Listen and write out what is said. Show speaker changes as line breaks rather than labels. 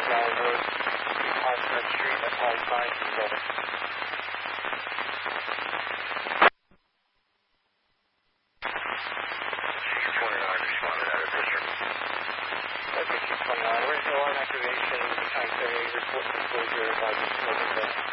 Valley Road, Prospect Street, at Holly 527. We're in alarm activation, time 78, report disclosure by the